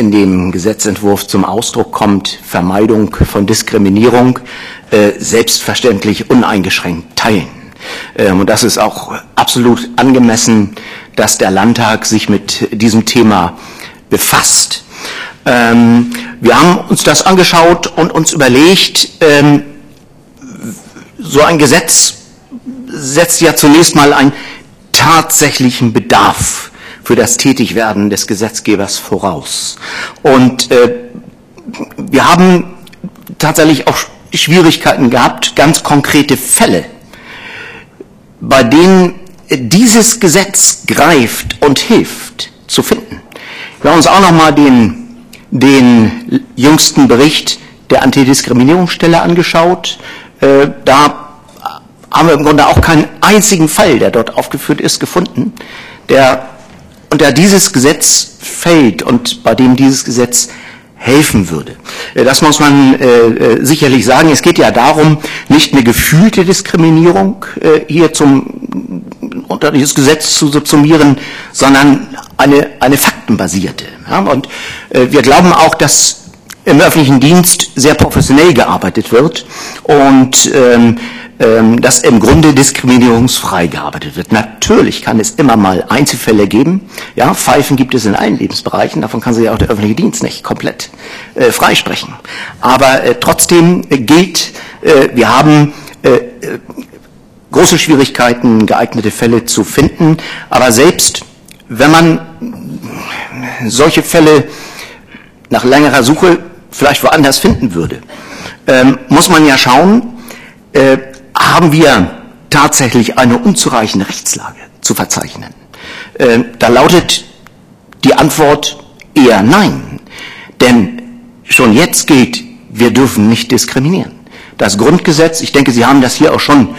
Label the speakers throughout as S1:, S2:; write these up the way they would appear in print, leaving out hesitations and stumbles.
S1: in dem Gesetzentwurf zum Ausdruck kommt, Vermeidung von Diskriminierung, selbstverständlich uneingeschränkt teilen. Und das ist auch absolut angemessen, dass der Landtag sich mit diesem Thema befasst. Wir haben uns das angeschaut und uns überlegt, so ein Gesetz setzt ja zunächst mal einen tatsächlichen Bedarf für das Tätigwerden des Gesetzgebers voraus. Und wir haben tatsächlich auch Schwierigkeiten gehabt, ganz konkrete Fälle, bei denen dieses Gesetz greift und hilft, zu finden. Wir haben uns auch nochmal den jüngsten Bericht der Antidiskriminierungsstelle angeschaut. Da haben wir im Grunde auch keinen einzigen Fall, der dort aufgeführt ist, gefunden, der unter dieses Gesetz fällt und bei dem dieses Gesetz helfen würde. Das muss man sicherlich sagen. Es geht ja darum, nicht eine gefühlte Diskriminierung hier unter dieses Gesetz zu subsumieren, sondern eine faktenbasierte. Ja? Und wir glauben auch, dass im öffentlichen Dienst sehr professionell gearbeitet wird und dass im Grunde diskriminierungsfrei gearbeitet wird. Natürlich kann es immer mal Einzelfälle geben. Ja, Pfeifen gibt es in allen Lebensbereichen. Davon kann sich ja auch der öffentliche Dienst nicht komplett freisprechen. Aber trotzdem gilt, wir haben große Schwierigkeiten, geeignete Fälle zu finden. Aber selbst wenn man solche Fälle nach längerer Suche vielleicht woanders finden würde, muss man ja schauen, haben wir tatsächlich eine unzureichende Rechtslage zu verzeichnen? Da lautet die Antwort eher nein. Denn schon jetzt gilt, wir dürfen nicht diskriminieren. Das Grundgesetz, ich denke, Sie haben das hier auch schon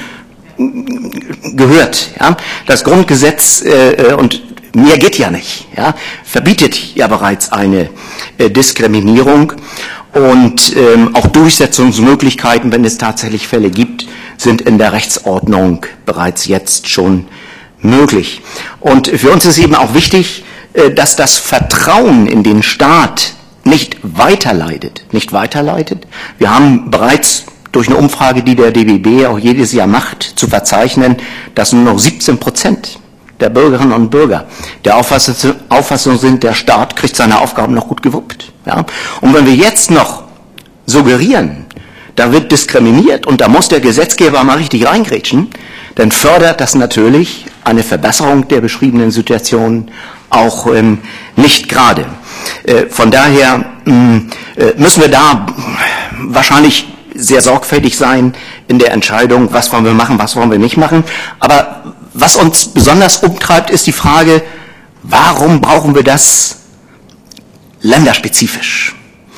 S1: gehört, ja? Das Grundgesetz, und mehr geht ja nicht, ja? Verbietet ja bereits eine Diskriminierung. Und auch Durchsetzungsmöglichkeiten, wenn es tatsächlich Fälle gibt, sind in der Rechtsordnung bereits jetzt schon möglich. Und für uns ist eben auch wichtig, dass das Vertrauen in den Staat nicht weiterleitet. Wir haben bereits durch eine Umfrage, die der DBB auch jedes Jahr macht, zu verzeichnen, dass nur noch 17% der Bürgerinnen und Bürger der Auffassung sind, der Staat kriegt seine Aufgaben noch gut gewuppt. Ja? Und wenn wir jetzt noch suggerieren, da wird diskriminiert und da muss der Gesetzgeber mal richtig reingrätschen, dann fördert das natürlich eine Verbesserung der beschriebenen Situation auch nicht gerade. Von daher müssen wir da wahrscheinlich sehr sorgfältig sein in der Entscheidung, was wollen wir machen, was wollen wir nicht machen. Aber was uns besonders umtreibt, ist die Frage, warum brauchen wir das länderspezifisch?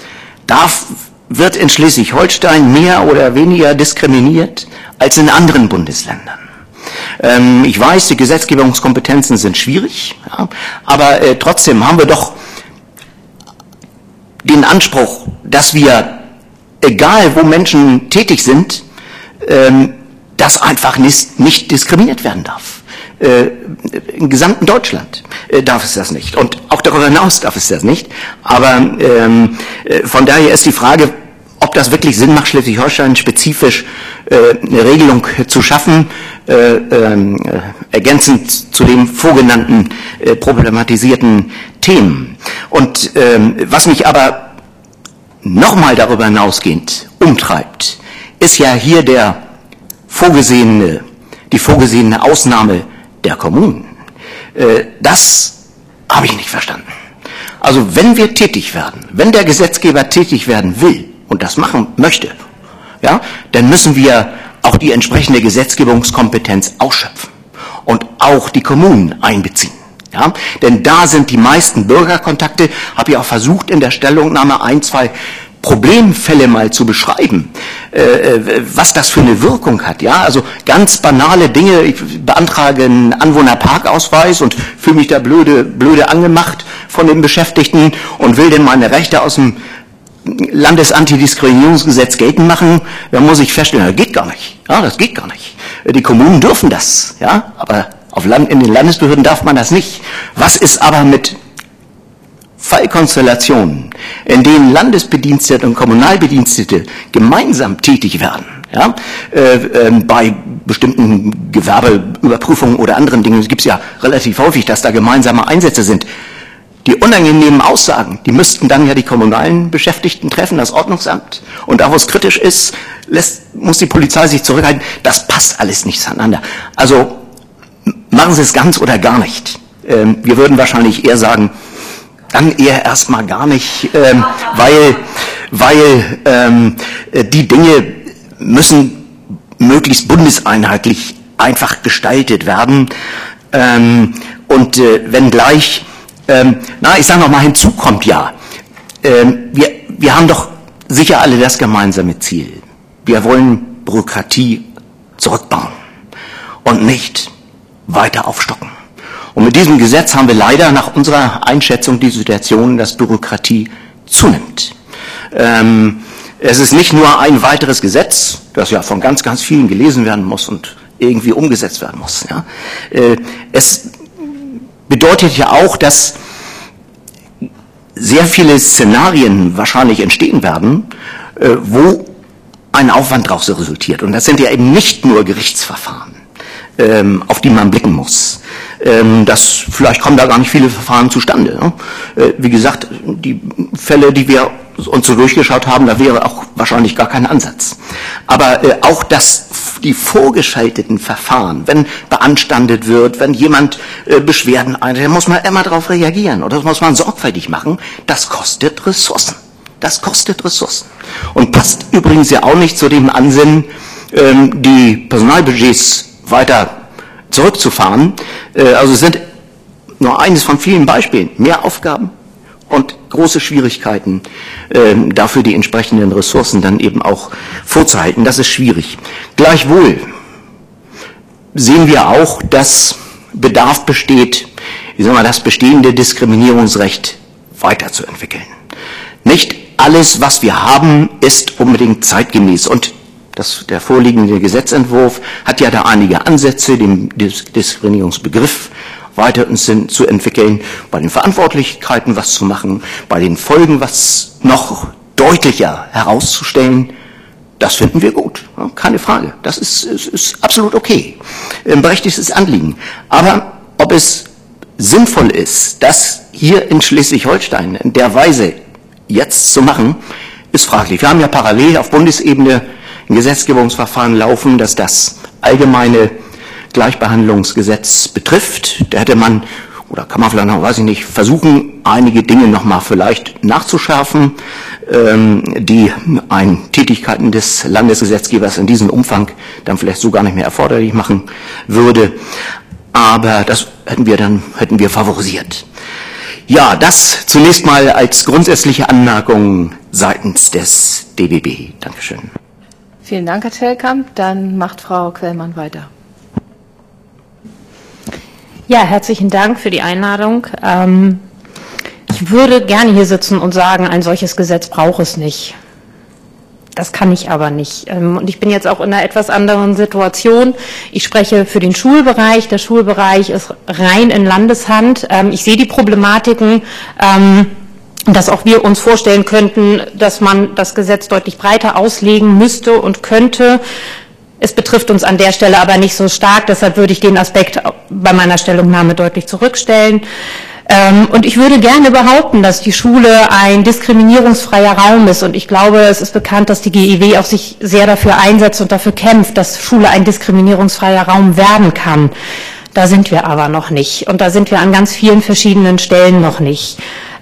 S1: Wird in Schleswig-Holstein mehr oder weniger diskriminiert als in anderen Bundesländern? Ich weiß, die Gesetzgebungskompetenzen sind schwierig, ja, aber trotzdem haben wir doch den Anspruch, dass wir, egal wo Menschen tätig sind, dass einfach nicht diskriminiert werden darf. Im gesamten Deutschland darf es das nicht. Und auch darüber hinaus darf es das nicht. Aber von daher ist die Frage, ob das wirklich Sinn macht, Schleswig-Holstein spezifisch eine Regelung zu schaffen, ergänzend zu den vorgenannten problematisierten Themen. Und was mich aber nochmal darüber hinausgehend umtreibt, ist ja hier die vorgesehene Ausnahme der Kommunen. Das habe ich nicht verstanden. Also wenn wir tätig werden, wenn der Gesetzgeber tätig werden will und das machen möchte, ja, dann müssen wir auch die entsprechende Gesetzgebungskompetenz ausschöpfen und auch die Kommunen einbeziehen. Ja, denn da sind die meisten Bürgerkontakte, habe ich auch versucht in der Stellungnahme 1, 2 Problemfälle mal zu beschreiben, was das für eine Wirkung hat. Ja, also ganz banale Dinge. Ich beantrage einen Anwohnerparkausweis und fühle mich da blöde angemacht von den Beschäftigten und will denn meine Rechte aus dem Landesantidiskriminierungsgesetz geltend machen. Da muss ich feststellen, das geht gar nicht. Ja, das geht gar nicht. Die Kommunen dürfen das, ja, aber in den Landesbehörden darf man das nicht. Was ist aber mit zwei Konstellationen, in denen Landesbedienstete und Kommunalbedienstete gemeinsam tätig werden, ja, bei bestimmten Gewerbeüberprüfungen oder anderen Dingen, gibt es ja relativ häufig, dass da gemeinsame Einsätze sind. Die unangenehmen Aussagen, die müssten dann ja die kommunalen Beschäftigten treffen, das Ordnungsamt. Und da, wo es kritisch ist, muss die Polizei sich zurückhalten. Das passt alles nicht zueinander. Also machen Sie es ganz oder gar nicht. Wir würden wahrscheinlich eher sagen, dann eher erstmal gar nicht, weil die Dinge müssen möglichst bundeseinheitlich einfach gestaltet werden. Und wenngleich, ich sage noch mal, hinzu kommt ja, wir haben doch sicher alle das gemeinsame Ziel. Wir wollen Bürokratie zurückbauen und nicht weiter aufstocken. Und mit diesem Gesetz haben wir leider nach unserer Einschätzung die Situation, dass Bürokratie zunimmt. Es ist nicht nur ein weiteres Gesetz, das ja von ganz, ganz vielen gelesen werden muss und irgendwie umgesetzt werden muss. Ja. Es bedeutet ja auch, dass sehr viele Szenarien wahrscheinlich entstehen werden, wo ein Aufwand daraus resultiert. Und das sind ja eben nicht nur Gerichtsverfahren, auf die man blicken muss. Vielleicht kommen da gar nicht viele Verfahren zustande. Ne? Wie gesagt, die Fälle, die wir uns so durchgeschaut haben, da wäre auch wahrscheinlich gar kein Ansatz. Aber auch die vorgeschalteten Verfahren, wenn beanstandet wird, wenn jemand Beschwerden einreicht, da muss man immer darauf reagieren oder das muss man sorgfältig machen, das kostet Ressourcen. Das kostet Ressourcen. Und passt übrigens ja auch nicht zu dem Ansinnen, die Personalbudgets weiter zurückzufahren. Also es sind nur eines von vielen Beispielen. Mehr Aufgaben und große Schwierigkeiten, dafür die entsprechenden Ressourcen dann eben auch vorzuhalten. Das ist schwierig. Gleichwohl sehen wir auch, dass Bedarf besteht, das bestehende Diskriminierungsrecht weiterzuentwickeln. Nicht alles, was wir haben, ist unbedingt zeitgemäß. Und der vorliegende Gesetzentwurf hat ja da einige Ansätze, den Diskriminierungsbegriff weiter zu entwickeln, bei den Verantwortlichkeiten was zu machen, bei den Folgen was noch deutlicher herauszustellen. Das finden wir gut, keine Frage. Das ist absolut okay, ein berechtigtes Anliegen. Aber ob es sinnvoll ist, das hier in Schleswig-Holstein in der Weise jetzt zu machen, ist fraglich. Wir haben ja parallel auf Bundesebene ein Gesetzgebungsverfahren laufen, das das allgemeine Gleichbehandlungsgesetz betrifft. Da hätte man, oder kann man vielleicht noch, weiß ich nicht, versuchen, einige Dinge nochmal vielleicht nachzuschärfen, die Tätigkeiten des Landesgesetzgebers in diesem Umfang dann vielleicht so gar nicht mehr erforderlich machen würde. Aber das hätten wir favorisiert. Ja, das zunächst mal als grundsätzliche Anmerkung seitens des DBB. Dankeschön.
S2: Vielen Dank, Herr Tellkamp. Dann macht Frau Quellmann weiter.
S3: Ja, herzlichen Dank für die Einladung. Ich würde gerne hier sitzen und sagen, ein solches Gesetz braucht es nicht. Das kann ich aber nicht. Und ich bin jetzt auch in einer etwas anderen Situation. Ich spreche für den Schulbereich. Der Schulbereich ist rein in Landeshand. Ich sehe die Problematiken, dass auch wir uns vorstellen könnten, dass man das Gesetz deutlich breiter auslegen müsste und könnte. Es betrifft uns an der Stelle aber nicht so stark. Deshalb würde ich den Aspekt bei meiner Stellungnahme deutlich zurückstellen. Und ich würde gerne behaupten, dass die Schule ein diskriminierungsfreier Raum ist. Und ich glaube, es ist bekannt, dass die GEW auch sich sehr dafür einsetzt und dafür kämpft, dass Schule ein diskriminierungsfreier Raum werden kann. Da sind wir aber noch nicht. Und da sind wir an ganz vielen verschiedenen Stellen noch nicht.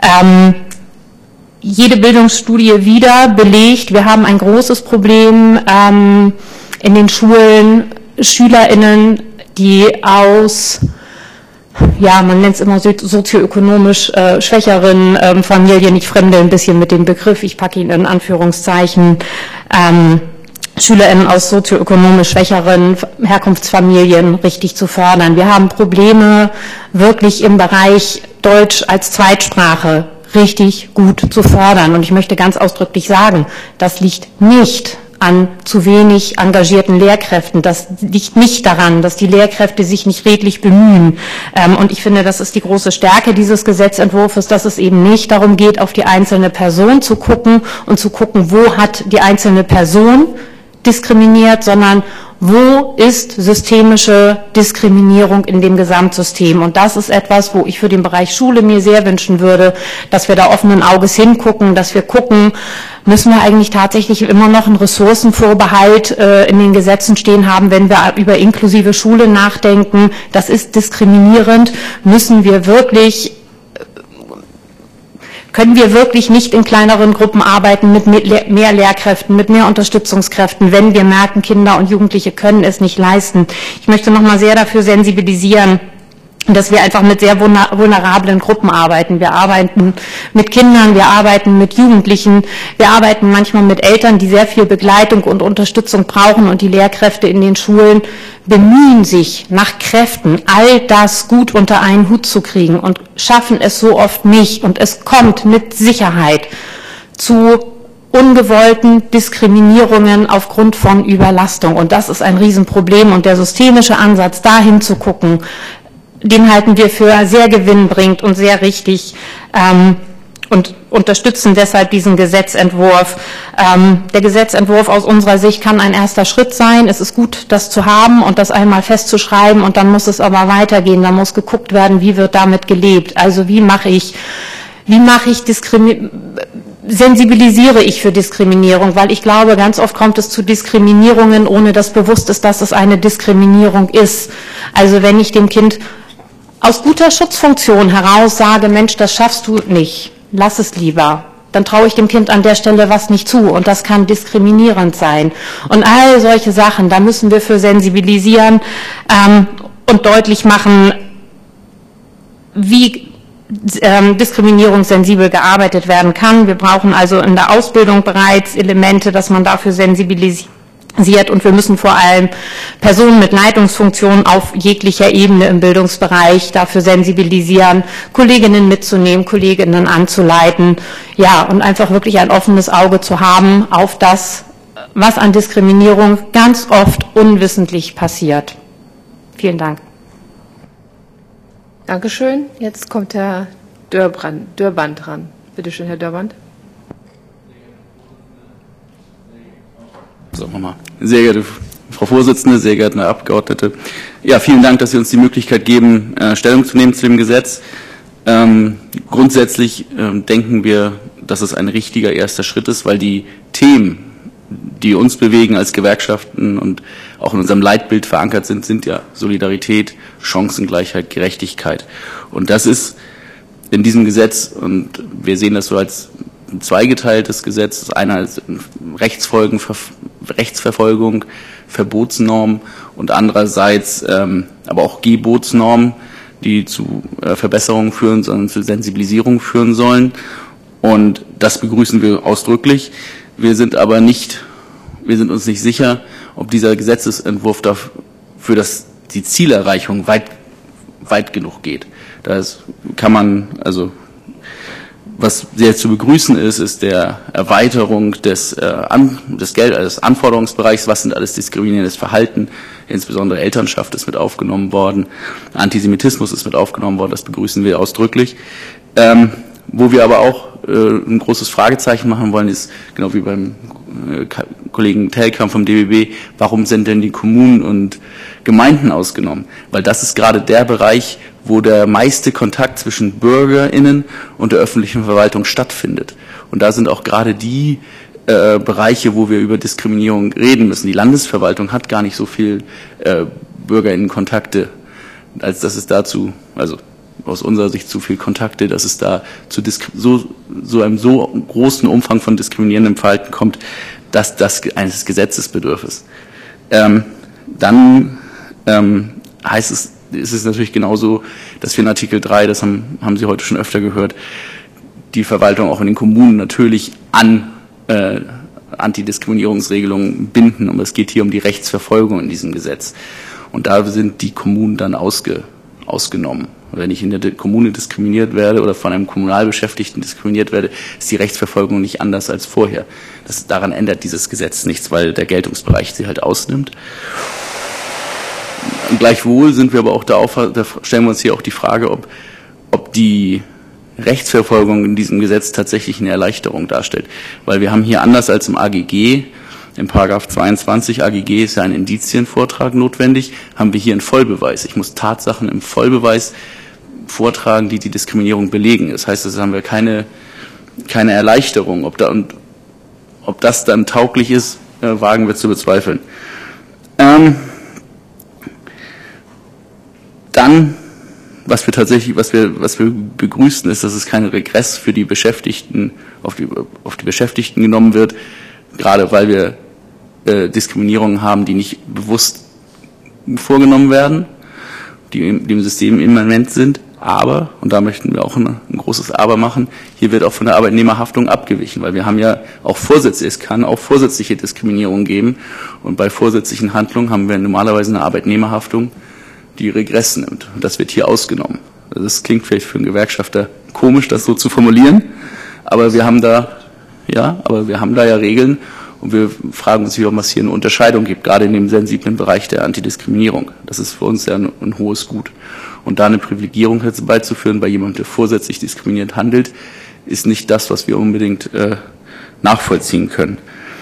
S3: Jede Bildungsstudie wieder belegt, wir haben ein großes Problem in den Schulen, SchülerInnen, die aus, man nennt es immer sozioökonomisch schwächeren Familien, ich fremde ein bisschen mit dem Begriff, ich packe ihn in Anführungszeichen, SchülerInnen aus sozioökonomisch schwächeren Herkunftsfamilien richtig zu fördern. Wir haben Probleme wirklich im Bereich Deutsch als Zweitsprache richtig gut zu fördern. Und ich möchte ganz ausdrücklich sagen, das liegt nicht an zu wenig engagierten Lehrkräften. Das liegt nicht daran, dass die Lehrkräfte sich nicht redlich bemühen. Und ich finde, das ist die große Stärke dieses Gesetzentwurfs, dass es eben nicht darum geht, auf die einzelne Person zu gucken und zu gucken, wo hat die einzelne Person diskriminiert, sondern wo ist systemische Diskriminierung in dem Gesamtsystem? Und das ist etwas, wo ich für den Bereich Schule mir sehr wünschen würde, dass wir da offenen Auges hingucken, dass wir gucken, müssen wir eigentlich tatsächlich immer noch einen Ressourcenvorbehalt in den Gesetzen stehen haben, wenn wir über inklusive Schule nachdenken. Das ist diskriminierend. Können wir wirklich nicht in kleineren Gruppen arbeiten, mit mehr Lehrkräften, mit mehr Unterstützungskräften, wenn wir merken, Kinder und Jugendliche können es nicht leisten. Ich möchte noch mal sehr dafür sensibilisieren, dass wir einfach mit sehr vulnerablen Gruppen arbeiten. Wir arbeiten mit Kindern, wir arbeiten mit Jugendlichen, wir arbeiten manchmal mit Eltern, die sehr viel Begleitung und Unterstützung brauchen, und die Lehrkräfte in den Schulen bemühen sich nach Kräften, all das gut unter einen Hut zu kriegen und schaffen es so oft nicht. Und es kommt mit Sicherheit zu ungewollten Diskriminierungen aufgrund von Überlastung. Und das ist ein Riesenproblem. Und der systemische Ansatz, dahin zu gucken, den halten wir für sehr gewinnbringend und sehr richtig und unterstützen deshalb diesen Gesetzentwurf. Der Gesetzentwurf aus unserer Sicht kann ein erster Schritt sein. Es ist gut, das zu haben und das einmal festzuschreiben, und dann muss es aber weitergehen. Da muss geguckt werden, wie wird damit gelebt. Also sensibilisiere ich für Diskriminierung, weil ich glaube, ganz oft kommt es zu Diskriminierungen, ohne dass bewusst ist, dass es eine Diskriminierung ist. Also wenn ich dem Kind aus guter Schutzfunktion heraus sage, Mensch, das schaffst du nicht, lass es lieber, dann traue ich dem Kind an der Stelle was nicht zu, und das kann diskriminierend sein. Und all solche Sachen, da müssen wir für sensibilisieren und deutlich machen, wie diskriminierungssensibel gearbeitet werden kann. Wir brauchen also in der Ausbildung bereits Elemente, dass man dafür sensibilisiert, und wir müssen vor allem Personen mit Leitungsfunktionen auf jeglicher Ebene im Bildungsbereich dafür sensibilisieren, Kolleginnen mitzunehmen, Kolleginnen anzuleiten, ja, und einfach wirklich ein offenes Auge zu haben auf das, was an Diskriminierung ganz oft unwissentlich passiert. Vielen Dank.
S2: Dankeschön. Jetzt kommt Herr Dörband dran. Bitte schön, Herr Dörband.
S4: Sagen wir mal. Sehr geehrte Frau Vorsitzende, sehr geehrte Herr Abgeordnete. Ja, vielen Dank, dass Sie uns die Möglichkeit geben, Stellung zu nehmen zu dem Gesetz. Grundsätzlich denken wir, dass es ein richtiger erster Schritt ist, weil die Themen, die uns bewegen als Gewerkschaften und auch in unserem Leitbild verankert sind, sind ja Solidarität, Chancengleichheit, Gerechtigkeit. Und das ist in diesem Gesetz, und wir sehen das so als ein zweigeteiltes Gesetz, einer als Rechtsverfolgung, Verbotsnormen, und andererseits aber auch Gebotsnormen, die zu Verbesserungen führen, sondern zu Sensibilisierung führen sollen. Und das begrüßen wir ausdrücklich. Wir sind uns nicht sicher, ob dieser Gesetzesentwurf für die Zielerreichung weit genug geht. Das kann man, also was sehr zu begrüßen ist der Erweiterung des Anforderungsbereichs. Was sind alles diskriminierendes Verhalten? Insbesondere Elternschaft ist mit aufgenommen worden. Antisemitismus ist mit aufgenommen worden. Das begrüßen wir ausdrücklich. Wo wir aber auch ein großes Fragezeichen machen wollen, ist, genau wie beim Kollegen Telkamp vom DBB, warum sind denn die Kommunen und Gemeinden ausgenommen? Weil das ist gerade der Bereich, wo der meiste Kontakt zwischen BürgerInnen und der öffentlichen Verwaltung stattfindet. Und da sind auch gerade die Bereiche, wo wir über Diskriminierung reden müssen. Die Landesverwaltung hat gar nicht so viel BürgerInnen-Kontakte, als dass es dazu, also aus unserer Sicht zu viel Kontakte, dass es da zu einem so großen Umfang von diskriminierendem Verhalten kommt, dass das eines Gesetzes bedarf ist. Dann ist es natürlich genauso, dass wir in Artikel 3, das haben Sie heute schon öfter gehört, die Verwaltung auch in den Kommunen natürlich an Antidiskriminierungsregelungen binden. Und es geht hier um die Rechtsverfolgung in diesem Gesetz. Und da sind die Kommunen dann ausgenommen. Wenn ich in der Kommune diskriminiert werde oder von einem Kommunalbeschäftigten diskriminiert werde, ist die Rechtsverfolgung nicht anders als vorher. Daran ändert dieses Gesetz nichts, weil der Geltungsbereich sie halt ausnimmt. Gleichwohl sind wir aber auch da stellen wir uns hier auch die Frage, ob die Rechtsverfolgung in diesem Gesetz tatsächlich eine Erleichterung darstellt. Weil wir haben hier anders als im AGG, im Paragraph 22 AGG ist ja ein Indizienvortrag notwendig, haben wir hier einen Vollbeweis. Ich muss Tatsachen im Vollbeweis vortragen, die die Diskriminierung belegen. Das heißt, da haben wir keine Erleichterung. Ob das dann tauglich ist, wagen wir zu bezweifeln. Dann, was wir begrüßen, ist, dass es kein Regress für die Beschäftigten auf die Beschäftigten genommen wird, gerade weil wir Diskriminierungen haben, die nicht bewusst vorgenommen werden, die dem System immanent sind. Aber, und da möchten wir auch ein großes Aber machen, hier wird auch von der Arbeitnehmerhaftung abgewichen, weil wir haben ja auch es kann auch vorsätzliche Diskriminierung geben. Und bei vorsätzlichen Handlungen haben wir normalerweise eine Arbeitnehmerhaftung, die Regress nimmt. Und das wird hier ausgenommen. Also das klingt vielleicht für einen Gewerkschafter komisch, das so zu formulieren, aber wir haben da ja Regeln und wir fragen uns, ob es hier eine Unterscheidung gibt, gerade in dem sensiblen Bereich der Antidiskriminierung. Das ist für uns ja ein hohes Gut. Und da eine Privilegierung beizuführen bei jemandem, der vorsätzlich diskriminierend handelt, ist nicht das, was wir unbedingt nachvollziehen können.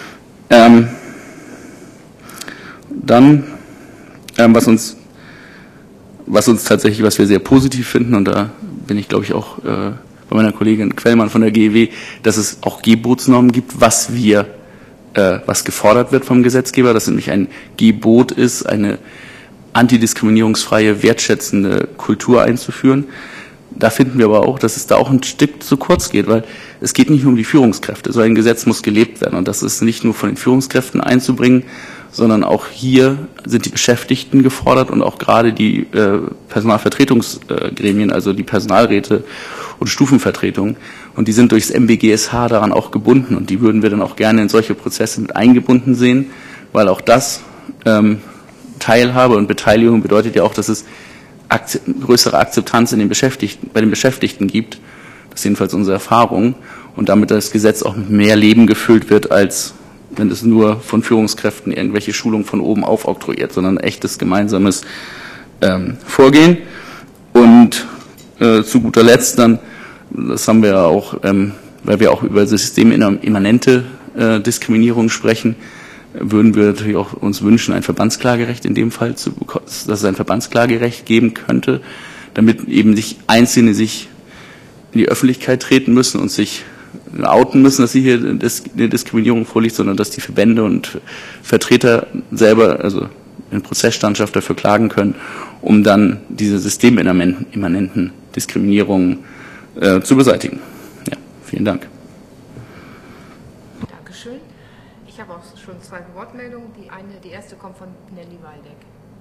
S4: Was wir sehr positiv finden, und da bin ich, glaube ich, auch bei meiner Kollegin Quellmann von der GEW, dass es auch Gebotsnormen gibt, was gefordert wird vom Gesetzgeber, dass nämlich ein Gebot ist, eine antidiskriminierungsfreie, wertschätzende Kultur einzuführen. Da finden wir aber auch, dass es da auch ein Stück zu kurz geht, weil es geht nicht nur um die Führungskräfte. So ein Gesetz muss gelebt werden und das ist nicht nur von den Führungskräften einzubringen, sondern auch hier sind die Beschäftigten gefordert und auch gerade die Personalvertretungsgremien, also die Personalräte und Stufenvertretungen. Und die sind durchs MBGSH daran auch gebunden und die würden wir dann auch gerne in solche Prozesse mit eingebunden sehen, weil auch das Teilhabe und Beteiligung bedeutet ja auch, dass es größere Akzeptanz bei den Beschäftigten gibt. Das ist jedenfalls unsere Erfahrung. Und damit das Gesetz auch mit mehr Leben gefüllt wird, als wenn es nur von Führungskräften irgendwelche Schulungen von oben auf oktroyiert, sondern ein echtes gemeinsames Vorgehen. Und zu guter Letzt dann, das haben wir ja auch, weil wir auch über systemimmanente Diskriminierung sprechen, würden wir natürlich auch uns wünschen, ein Verbandsklagerecht in dem Fall dass es ein Verbandsklagerecht geben könnte, damit eben Einzelne sich in die Öffentlichkeit treten müssen und sich outen müssen, dass hier eine Diskriminierung vorliegt, sondern dass die Verbände und Vertreter selber, also in Prozessstandschaft dafür klagen können, um dann diese systemimmanenten Diskriminierungen zu beseitigen. Ja, vielen Dank.
S2: Dankeschön. Ich habe auch schon 2 Wortmeldungen. Die erste kommt von Nelly Waldeck.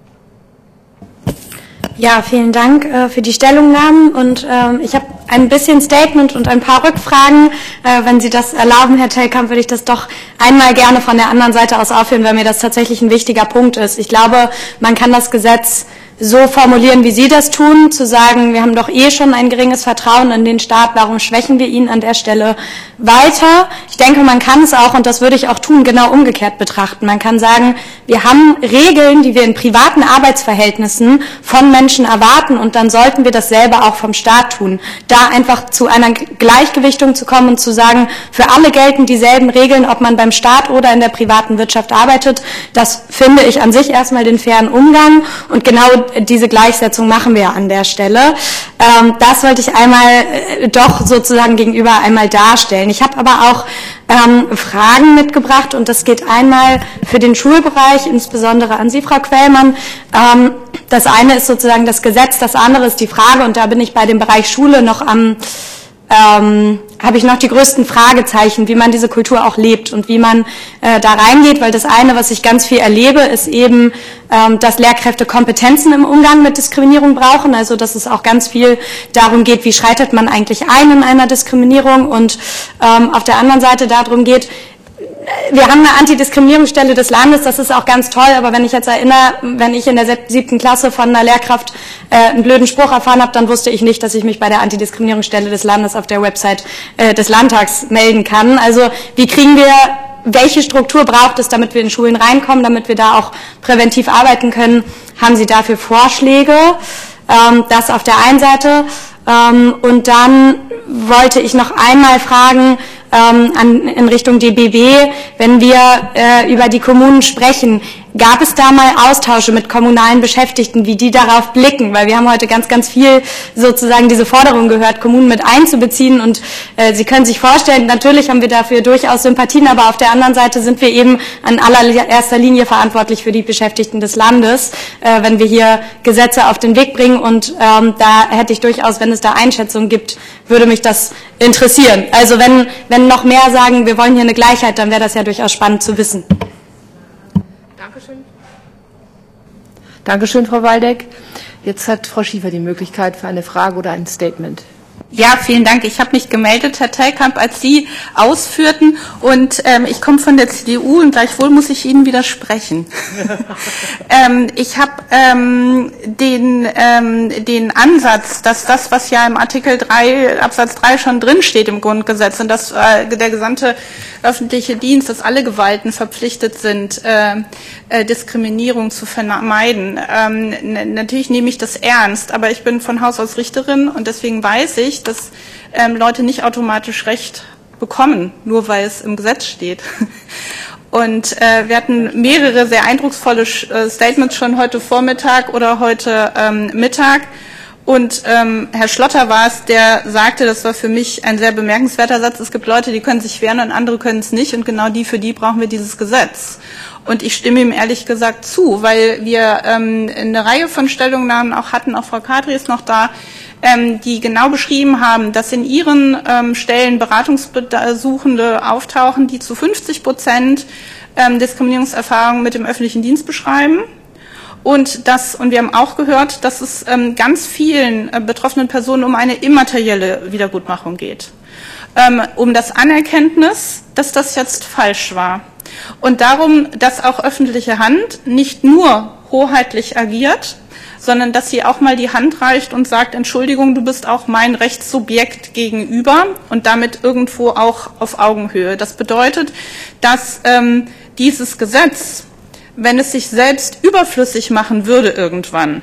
S5: Ja, vielen Dank für die Stellungnahmen und ich habe ein bisschen Statement und ein paar Rückfragen. Wenn Sie das erlauben, Herr Telkamp, würde ich das doch einmal gerne von der anderen Seite aus aufführen, weil mir das tatsächlich ein wichtiger Punkt ist. Ich glaube, man kann das Gesetz so formulieren, wie Sie das tun, zu sagen, wir haben doch schon ein geringes Vertrauen in den Staat, warum schwächen wir ihn an der Stelle weiter? Ich denke, man kann es auch, und das würde ich auch tun, genau umgekehrt betrachten. Man kann sagen, wir haben Regeln, die wir in privaten Arbeitsverhältnissen von Menschen erwarten, und dann sollten wir das selber auch vom Staat tun. Da einfach zu einer Gleichgewichtung zu kommen und zu sagen, für alle gelten dieselben Regeln, ob man beim Staat oder in der privaten Wirtschaft arbeitet, das finde ich an sich erstmal den fairen Umgang, und genau diese Gleichsetzung machen wir an der Stelle. Das wollte ich einmal doch sozusagen gegenüber einmal darstellen. Ich habe aber auch Fragen mitgebracht, und das geht einmal für den Schulbereich, insbesondere an Sie, Frau Quellmann. Das eine ist sozusagen das Gesetz, das andere ist die Frage, und da bin ich bei dem Bereich Schule noch habe ich noch die größten Fragezeichen, wie man diese Kultur auch lebt und wie man da reingeht, weil das eine, was ich ganz viel erlebe, ist eben, dass Lehrkräfte Kompetenzen im Umgang mit Diskriminierung brauchen, also dass es auch ganz viel darum geht, wie schreitet man eigentlich ein in einer Diskriminierung, und auf der anderen Seite darum geht, wir haben eine Antidiskriminierungsstelle des Landes, das ist auch ganz toll, aber wenn ich jetzt erinnere, wenn ich in der 7. Klasse von einer Lehrkraft einen blöden Spruch erfahren habe, dann wusste ich nicht, dass ich mich bei der Antidiskriminierungsstelle des Landes auf der Website des Landtags melden kann. Also wie kriegen wir, welche Struktur braucht es, damit wir in Schulen reinkommen, damit wir da auch präventiv arbeiten können? Haben Sie dafür Vorschläge? Das auf der einen Seite. Und dann wollte ich noch einmal fragen, in Richtung DBB, wenn wir über die Kommunen sprechen, gab es da mal Austausche mit kommunalen Beschäftigten, wie die darauf blicken? Weil wir haben heute ganz, ganz viel sozusagen diese Forderung gehört, Kommunen mit einzubeziehen. Und Sie können sich vorstellen, natürlich haben wir dafür durchaus Sympathien, aber auf der anderen Seite sind wir eben an allererster Linie verantwortlich für die Beschäftigten des Landes, wenn wir hier Gesetze auf den Weg bringen. Und da hätte ich durchaus, wenn es da Einschätzungen gibt, würde mich das interessieren. Also wenn noch mehr sagen, wir wollen hier eine Gleichheit, dann wäre das ja durchaus spannend zu wissen.
S2: Dankeschön. Dankeschön, Frau Waldeck. Jetzt hat Frau Schiefer die Möglichkeit für eine Frage oder ein Statement.
S6: Ja, vielen Dank. Ich habe mich gemeldet, Herr Telkamp, als Sie ausführten. Und ich komme von der CDU und gleichwohl muss ich Ihnen widersprechen. Ich habe den Ansatz, dass das, was ja im Artikel 3, Absatz 3 schon drinsteht im Grundgesetz, und dass der gesamte öffentliche Dienst, dass alle Gewalten verpflichtet sind, Diskriminierung zu vermeiden. Natürlich nehme ich das ernst, aber ich bin von Haus aus Richterin und deswegen weiß ich, dass Leute nicht automatisch Recht bekommen, nur weil es im Gesetz steht. Und wir hatten mehrere sehr eindrucksvolle Statements schon heute Vormittag oder heute Mittag. Und Herr Schlotter war es, der sagte, das war für mich ein sehr bemerkenswerter Satz, es gibt Leute, die können sich wehren und andere können es nicht. Und genau für die brauchen wir dieses Gesetz. Und ich stimme ihm ehrlich gesagt zu, weil wir eine Reihe von Stellungnahmen auch hatten, auch Frau Kadri ist noch da, die genau beschrieben haben, dass in ihren Stellen Beratungssuchende auftauchen, die zu 50% Diskriminierungserfahrungen mit dem öffentlichen Dienst beschreiben. Und wir haben auch gehört, dass es ganz vielen betroffenen Personen um eine immaterielle Wiedergutmachung geht. Um das Anerkenntnis, dass das jetzt falsch war. Und darum, dass auch öffentliche Hand nicht nur hoheitlich agiert, sondern dass sie auch mal die Hand reicht und sagt, Entschuldigung, du bist auch mein Rechtssubjekt gegenüber und damit irgendwo auch auf Augenhöhe. Das bedeutet, dass dieses Gesetz, wenn es sich selbst überflüssig machen würde irgendwann,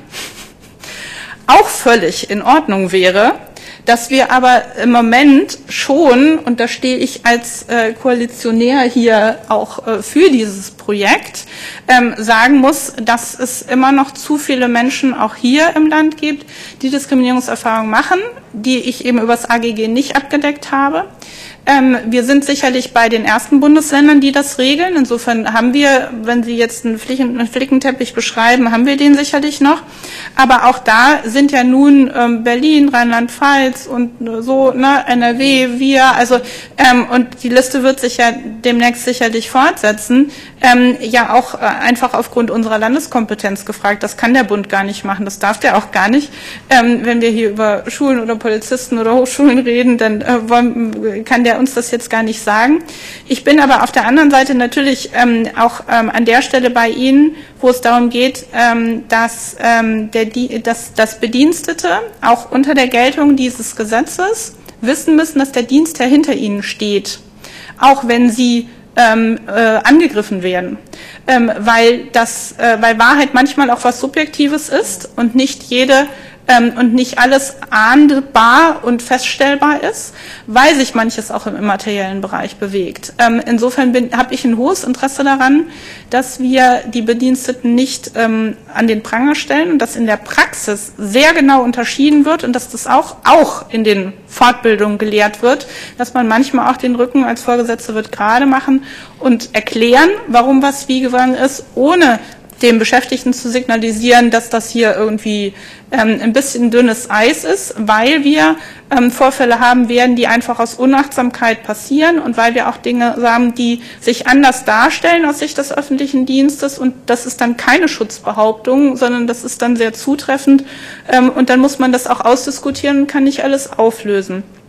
S6: auch völlig in Ordnung wäre, dass wir aber im Moment schon, und da stehe ich als Koalitionär hier auch für dieses Projekt, sagen muss, dass es immer noch zu viele Menschen auch hier im Land gibt, die Diskriminierungserfahrungen machen, die ich eben übers AGG nicht abgedeckt habe. Wir sind sicherlich bei den ersten Bundesländern, die das regeln. Insofern haben wir, wenn Sie jetzt einen Flickenteppich beschreiben, haben wir den sicherlich noch. Aber auch da sind ja nun Berlin, Rheinland-Pfalz und so, ne, NRW, wir, also und die Liste wird sich ja demnächst sicherlich fortsetzen. Ja auch einfach aufgrund unserer Landeskompetenz gefragt. Das kann der Bund gar nicht machen, das darf der auch gar nicht. Wenn wir hier über Schulen oder Polizisten oder Hochschulen reden, dann kann der uns das jetzt gar nicht sagen. Ich bin aber auf der anderen Seite natürlich auch an der Stelle bei Ihnen, wo es darum geht, dass Bedienstete auch unter der Geltung dieses Gesetzes wissen müssen, dass der Dienstherr hinter ihnen steht, auch wenn sie angegriffen werden, weil Wahrheit manchmal auch was Subjektives ist und nicht alles ahndbar und feststellbar ist, weil sich manches auch im immateriellen Bereich bewegt. Insofern habe ich ein hohes Interesse daran, dass wir die Bediensteten nicht an den Pranger stellen und dass in der Praxis sehr genau unterschieden wird und dass das auch in den Fortbildungen gelehrt wird, dass man manchmal auch den Rücken als Vorgesetzte wird gerade machen und erklären, warum was wie gegangen ist, ohne dem Beschäftigten zu signalisieren, dass das hier irgendwie ein bisschen dünnes Eis ist, weil wir Vorfälle haben werden, die einfach aus Unachtsamkeit passieren und weil wir auch Dinge haben, die sich anders darstellen aus Sicht des öffentlichen Dienstes und das ist dann keine Schutzbehauptung, sondern das ist dann sehr zutreffend und dann muss man das auch ausdiskutieren und kann nicht alles auflösen.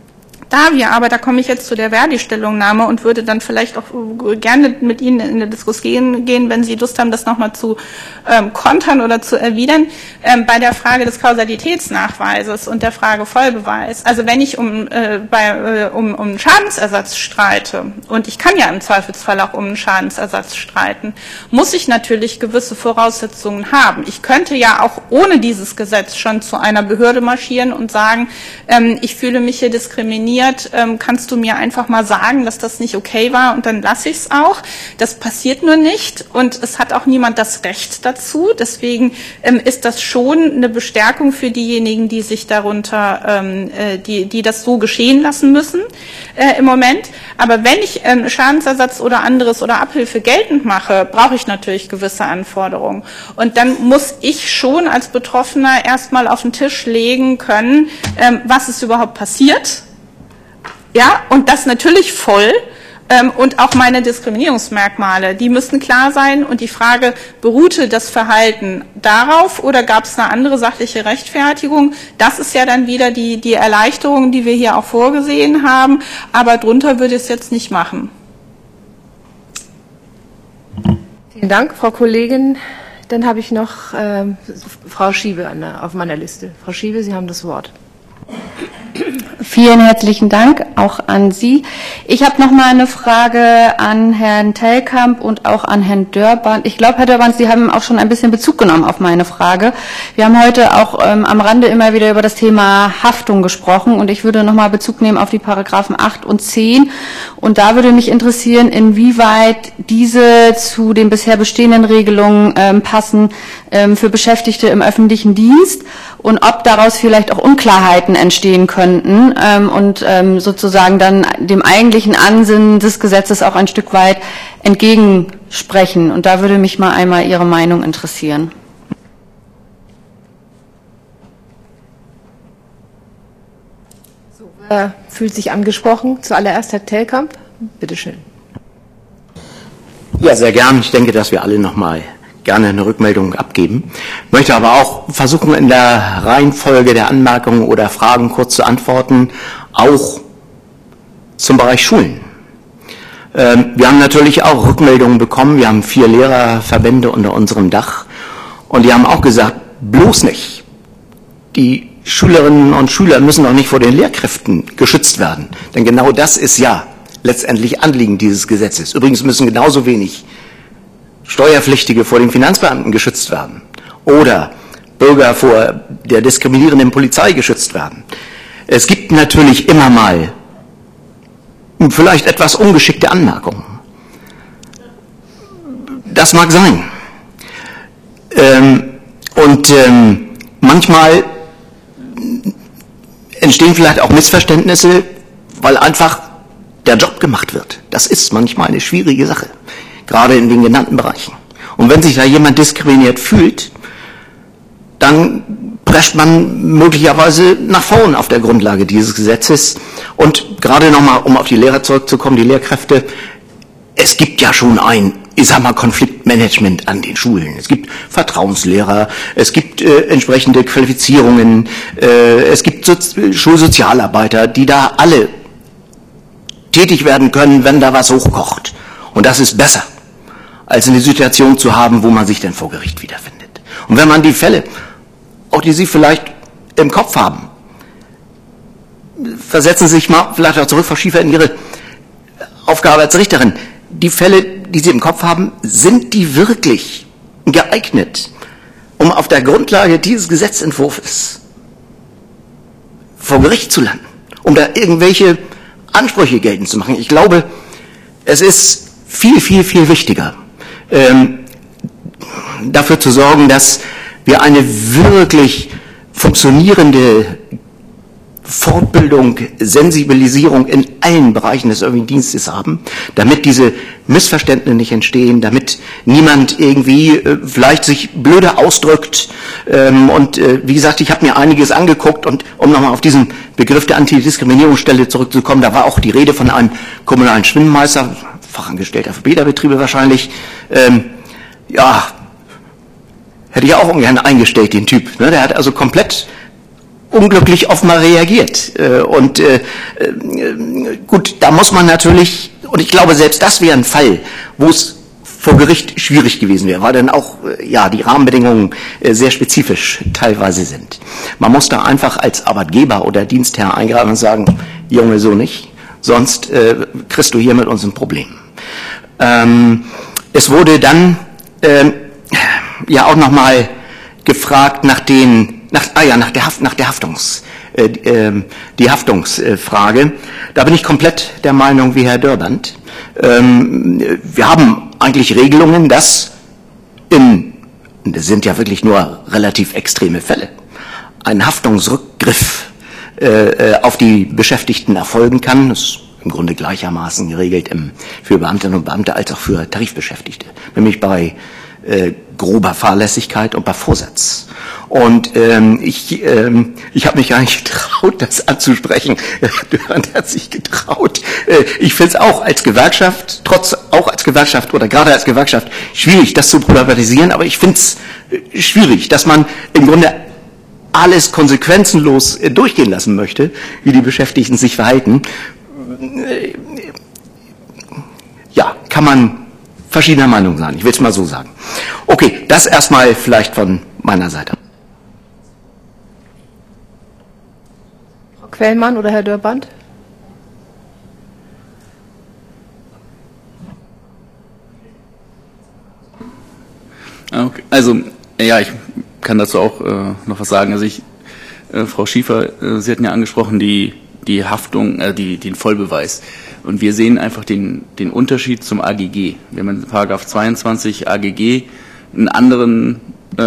S6: Da wir aber, da komme ich jetzt zu der Verdi-Stellungnahme und würde dann vielleicht auch gerne mit Ihnen in eine Diskussion gehen, wenn Sie Lust haben, das nochmal zu kontern oder zu erwidern, bei der Frage des Kausalitätsnachweises und der Frage Vollbeweis. Also wenn ich um Schadensersatz streite, und ich kann ja im Zweifelsfall auch um einen Schadensersatz streiten, muss ich natürlich gewisse Voraussetzungen haben. Ich könnte ja auch ohne dieses Gesetz schon zu einer Behörde marschieren und sagen, ich fühle mich hier diskriminiert, kannst du mir einfach mal sagen, dass das nicht okay war, und dann lasse ich es auch. Das passiert nur nicht, und es hat auch niemand das Recht dazu. Deswegen ist das schon eine Bestärkung für diejenigen, die sich darunter, die das so geschehen lassen müssen im Moment. Aber wenn ich Schadensersatz oder anderes oder Abhilfe geltend mache, brauche ich natürlich gewisse Anforderungen. Und dann muss ich schon als Betroffener erstmal auf den Tisch legen können, was ist überhaupt passiert. Ja, und das natürlich voll. Und auch meine Diskriminierungsmerkmale, die müssten klar sein. Und die Frage, beruhte das Verhalten darauf oder gab es eine andere sachliche Rechtfertigung? Das ist ja dann wieder die Erleichterung, die wir hier auch vorgesehen haben. Aber drunter würde ich es jetzt nicht machen.
S2: Vielen Dank, Frau Kollegin. Dann habe ich noch Frau Schiebe auf meiner Liste. Frau Schiebe, Sie haben das Wort.
S7: Vielen herzlichen Dank auch an Sie. Ich habe noch mal eine Frage an Herrn Telkamp und auch an Herrn Dörband. Ich glaube, Herr Dörband, Sie haben auch schon ein bisschen Bezug genommen auf meine Frage. Wir haben heute auch am Rande immer wieder über das Thema Haftung gesprochen, und ich würde noch mal Bezug nehmen auf die Paragraphen 8 und 10. Und da würde mich interessieren, inwieweit diese zu den bisher bestehenden Regelungen passen für Beschäftigte im öffentlichen Dienst und ob daraus vielleicht auch Unklarheiten entstehen könnten und sozusagen dann dem eigentlichen Ansinnen des Gesetzes auch ein Stück weit entgegensprechen. Und da würde mich mal einmal Ihre Meinung interessieren.
S2: So, wer fühlt sich angesprochen? Zuallererst Herr Telkamp. Bitte schön.
S1: Ja, sehr gern. Ich denke, dass wir alle noch mal gerne eine Rückmeldung abgeben. Ich möchte aber auch versuchen, in der Reihenfolge der Anmerkungen oder Fragen kurz zu antworten, auch zum Bereich Schulen. Wir haben natürlich auch Rückmeldungen bekommen. Wir haben 4 Lehrerverbände unter unserem Dach, und die haben auch gesagt, bloß nicht. Die Schülerinnen und Schüler müssen auch nicht vor den Lehrkräften geschützt werden. Denn genau das ist ja letztendlich Anliegen dieses Gesetzes. Übrigens müssen genauso wenig Steuerpflichtige vor den Finanzbeamten geschützt werden oder Bürger vor der diskriminierenden Polizei geschützt werden. Es gibt natürlich immer mal vielleicht etwas ungeschickte Anmerkungen. Das mag sein. Manchmal entstehen vielleicht auch Missverständnisse, weil einfach der Job gemacht wird. Das ist manchmal eine schwierige Sache, gerade in den genannten Bereichen. Und wenn sich da jemand diskriminiert fühlt, dann prescht man möglicherweise nach vorn auf der Grundlage dieses Gesetzes. Und gerade nochmal, um auf die Lehrer zurückzukommen, die Lehrkräfte, es gibt ja schon ein, ich sag mal, Konfliktmanagement an den Schulen. Es gibt Vertrauenslehrer, es gibt entsprechende Qualifizierungen, es gibt Schulsozialarbeiter, die da alle tätig werden können, wenn da was hochkocht. Und das ist besser, als eine Situation zu haben, wo man sich dann vor Gericht wiederfindet. Und wenn man die Fälle, auch die Sie vielleicht im Kopf haben, versetzen Sie sich mal vielleicht auch zurück, Frau Schiefer, in Ihre Aufgabe als Richterin. Die Fälle, die Sie im Kopf haben, sind die wirklich geeignet, um auf der Grundlage dieses Gesetzentwurfs vor Gericht zu landen, um da irgendwelche Ansprüche geltend zu machen? Ich glaube, es ist viel, viel, viel wichtiger, dafür zu sorgen, dass wir eine wirklich funktionierende Fortbildung, Sensibilisierung in allen Bereichen des öffentlichen Dienstes haben, damit diese Missverständnisse nicht entstehen, damit niemand irgendwie vielleicht sich blöde ausdrückt. Wie gesagt, ich habe mir einiges angeguckt, und um nochmal auf diesen Begriff der Antidiskriminierungsstelle zurückzukommen, da war auch die Rede von einem kommunalen Schwimmmeister, Fachangestellter für Bäderbetriebe wahrscheinlich. Ja, hätte ich auch ungern eingestellt, den Typ. Ne? Der hat also komplett unglücklich offenbar reagiert. Gut, da muss man natürlich, und ich glaube, selbst das wäre ein Fall, wo es vor Gericht schwierig gewesen wäre, weil dann auch die Rahmenbedingungen sehr spezifisch teilweise sind. Man muss da einfach als Arbeitgeber oder Dienstherr eingreifen und sagen, Junge, so nicht, sonst kriegst du hier mit uns ein Problem. Es wurde dann auch nochmal gefragt nach der Haftungsfrage. Da bin ich komplett der Meinung wie Herr Dörrbandt. Wir haben eigentlich Regelungen, dass das sind ja wirklich nur relativ extreme Fälle, ein Haftungsrückgriff auf die Beschäftigten erfolgen kann. Das ist im Grunde gleichermaßen geregelt für Beamtinnen und Beamte als auch für Tarifbeschäftigte, nämlich bei grober Fahrlässigkeit und bei Vorsatz. Und ich habe mich gar nicht getraut, das anzusprechen. Dörrand hat sich getraut. Ich finde es auch als Gewerkschaft, oder gerade als Gewerkschaft, schwierig, das zu problematisieren, aber ich finde es schwierig, dass man im Grunde alles konsequenzenlos durchgehen lassen möchte, wie die Beschäftigten sich verhalten. Ja, kann man verschiedener Meinung sein. Ich will es mal so sagen. Okay, das erstmal vielleicht von meiner Seite.
S2: Frau Quellmann oder Herr Dörrbandt?
S4: Okay. Also, ja, ich kann dazu auch noch was sagen. Also Frau Schiefer, Sie hatten ja angesprochen, die Haftung, den Vollbeweis. Und wir sehen einfach den Unterschied zum AGG. Wir haben in Paragraph 22 AGG einen anderen,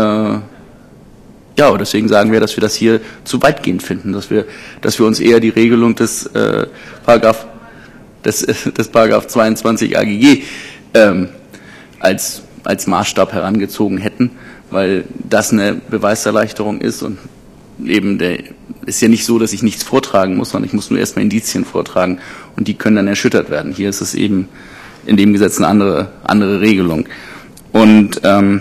S4: deswegen sagen wir, dass wir das hier zu weitgehend finden, dass wir uns eher die Regelung des Paragraph 22 AGG als Maßstab herangezogen hätten, weil das eine Beweiserleichterung ist und eben ist ja nicht so, dass ich nichts vortragen muss, sondern ich muss nur erstmal Indizien vortragen und die können dann erschüttert werden. Hier ist es eben in dem Gesetz eine andere Regelung. Und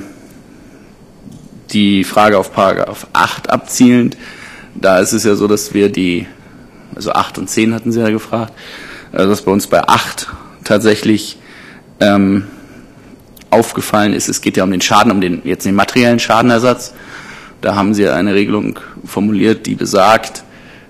S4: die Frage auf Paragraph 8 abzielend, da ist es ja so, dass wir 8 und 10 hatten Sie ja gefragt, dass bei uns bei 8 tatsächlich aufgefallen ist, es geht ja um den Schaden, jetzt den materiellen Schadenersatz. Da haben Sie eine Regelung formuliert, die besagt,